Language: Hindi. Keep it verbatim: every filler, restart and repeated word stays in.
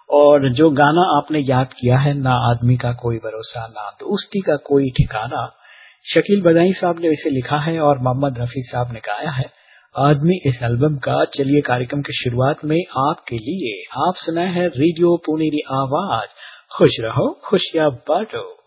और जो गाना आपने याद किया है, ना आदमी का कोई भरोसा, ना दोस्ती का कोई ठिकाना, शकील बदायूं साहब ने इसे लिखा है और मोहम्मद रफी साहब ने गाया है। आदमी इस एल्बम का। चलिए कार्यक्रम की शुरुआत में आपके लिए आप सुनाए हैं रेडियो पुनेरी आवाज। खुश रहो, खुशियां बांटो।